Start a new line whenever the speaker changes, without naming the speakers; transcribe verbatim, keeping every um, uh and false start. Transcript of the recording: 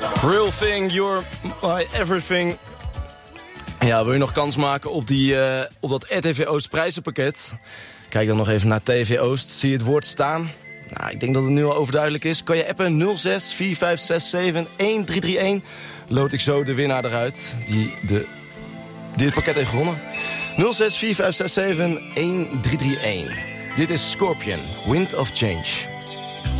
Real thing, you're my everything. Ja, wil je nog kans maken op, die, uh, op dat R T V Oost prijzenpakket? Kijk dan nog even naar T V Oost. Zie je het woord staan? Nou, ik denk dat het nu al overduidelijk is. Kan je appen nul zes vier vijf zes zeven een drie drie een. Lood ik zo de winnaar eruit die, de, die het pakket heeft gewonnen. nul zes vier vijf zes zeven een drie drie een. Dit is Scorpion, Wind of Change.